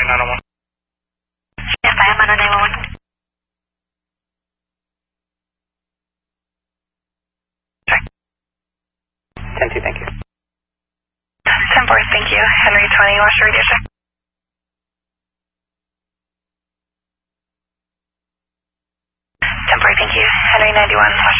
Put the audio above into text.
911. Yes, I am on 911. Check. 10-2, thank you. 10-4, thank you. Henry 20, watch the radio check. 10-4, thank you. Henry 91,